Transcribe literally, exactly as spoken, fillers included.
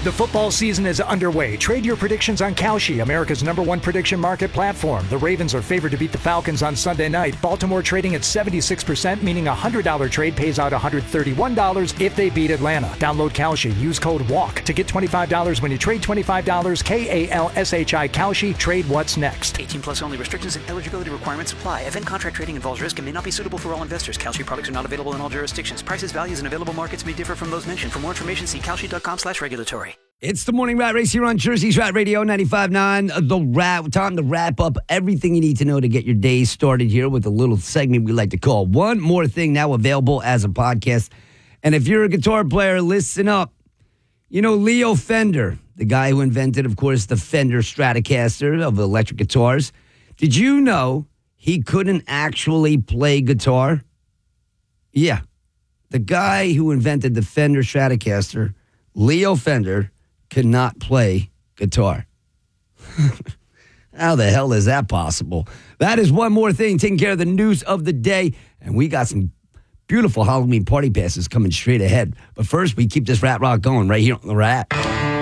The football season is underway. Trade your predictions on Kalshi, America's number one prediction market platform. The Ravens are favored to beat the Falcons on Sunday night. Baltimore trading at seventy-six percent, meaning a one hundred dollars trade pays out one hundred thirty-one dollars if they beat Atlanta. Download Kalshi. Use code WALK to get twenty-five dollars when you trade twenty-five dollars. K A L S H I Kalshi. Trade what's next. eighteen plus only. Restrictions and eligibility requirements apply. Event contract trading involves risk and may not be suitable for all investors. Kalshi products are not available in all jurisdictions. Prices, values, and available markets may differ from those mentioned. For more information, see kalshi.com slash regulatory. It's the Morning Rat Race here on Jersey's Rat Radio ninety-five point nine. The Rat. Time to wrap up everything you need to know to get your day started here with a little segment we like to call One More Thing, now available as a podcast. And if you're a guitar player, listen up. You know, Leo Fender, the guy who invented, of course, the Fender Stratocaster of electric guitars. Did you know he couldn't actually play guitar? Yeah. The guy who invented the Fender Stratocaster, Leo Fender, could not play guitar. How the hell is that possible? That is One More Thing, taking care of the news of the day. And we got some beautiful Halloween party passes coming straight ahead. But first, we keep this Rat Rock going right here on The Rat.